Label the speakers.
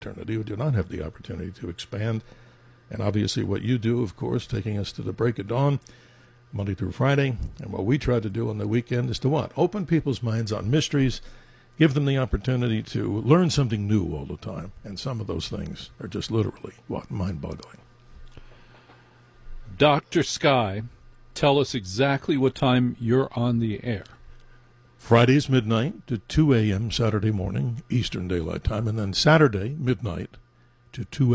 Speaker 1: opportunity, who do not have the opportunity to expand. And obviously what you do, of course, taking us to the break of dawn, Monday through Friday. And what we try to do on the weekend is to what? Open people's minds on mysteries, give them the opportunity to learn something new all the time. And some of those things are just literally, mind-boggling.
Speaker 2: Dr. Sky, tell us exactly what time you're on the air.
Speaker 1: Fridays, midnight to 2 a.m. Saturday morning, Eastern Daylight Time, and then Saturday, midnight to 2